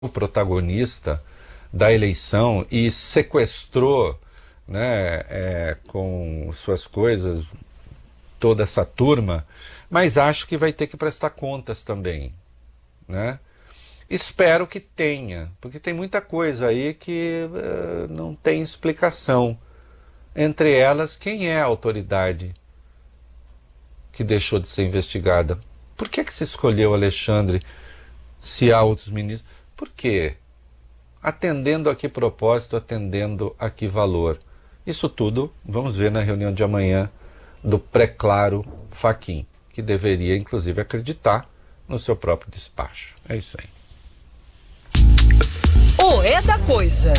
o protagonista da eleição e sequestrou, né, com suas coisas, toda essa turma, mas acho que vai ter que prestar contas também, né? Espero que tenha, porque tem muita coisa aí que não tem explicação. Entre elas, quem é a autoridade que deixou de ser investigada? Por que se escolheu Alexandre se há outros ministros? Por quê? Atendendo a que propósito, atendendo a que valor? Isso tudo vamos ver na reunião de amanhã do pré-claro Fachin, que deveria, inclusive, acreditar no seu próprio despacho. É isso aí. É da coisa.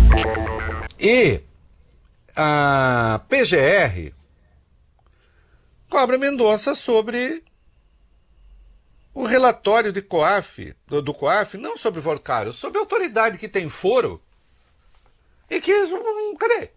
E a PGR cobra Mendonça sobre o relatório de COAF, do COAF, não sobre Vorcaro, sobre a autoridade que tem foro e que... Cadê?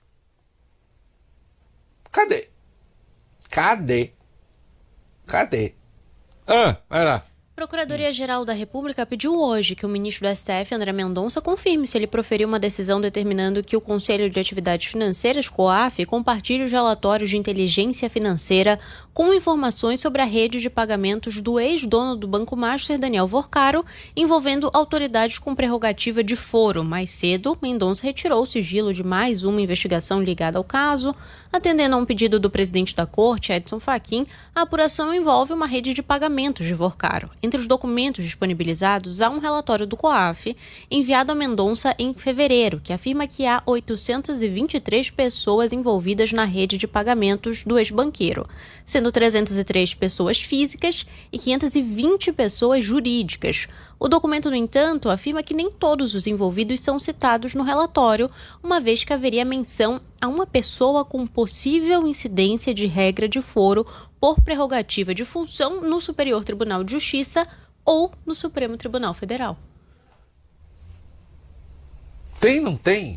Cadê? Cadê? Cadê? Vai lá. A Procuradoria-Geral da República pediu hoje que o ministro do STF, André Mendonça, confirme se ele proferiu uma decisão determinando que o Conselho de Atividades Financeiras, COAF, compartilhe os relatórios de inteligência financeira com informações sobre a rede de pagamentos do ex-dono do Banco Master, Daniel Vorcaro, envolvendo autoridades com prerrogativa de foro. Mais cedo, Mendonça retirou o sigilo de mais uma investigação ligada ao caso. Atendendo a um pedido do presidente da Corte, Edson Fachin, a apuração envolve uma rede de pagamentos de Vorcaro. Entre os documentos disponibilizados, há um relatório do COAF, enviado a Mendonça em fevereiro, que afirma que há 823 pessoas envolvidas na rede de pagamentos do ex-banqueiro, sendo 303 pessoas físicas e 520 pessoas jurídicas. O documento, no entanto, afirma que nem todos os envolvidos são citados no relatório, uma vez que haveria menção a uma pessoa com possível incidência de regra de foro por prerrogativa de função no Superior Tribunal de Justiça ou no Supremo Tribunal Federal. Tem, não tem?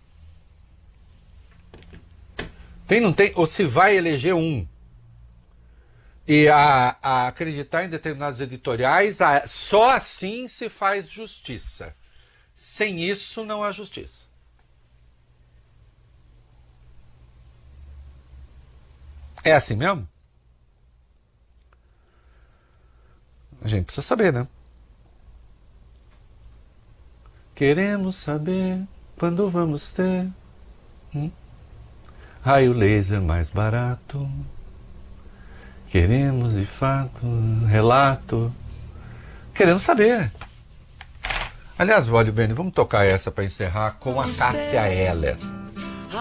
Tem, não tem? Ou se vai eleger um? E a acreditar em determinados editoriais, só assim se faz justiça. Sem isso, não há justiça. É assim mesmo? A gente precisa saber, né? Queremos saber quando vamos ter raio laser mais barato. Queremos, de fato, relato. Queremos saber. Aliás, Vólio Bene, vamos tocar essa para encerrar com a Cássia Eller.